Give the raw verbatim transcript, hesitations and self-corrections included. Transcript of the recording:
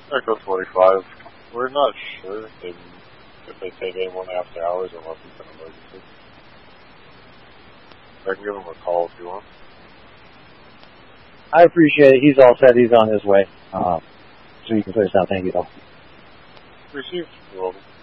Echo twenty-five. We're not sure if they, if they take anyone after hours unless it's an emergency. I can give him a call if you want. I appreciate it. He's all set. He's on his way. Uh, so you can put us down. Thank you, though. Received. You're welcome.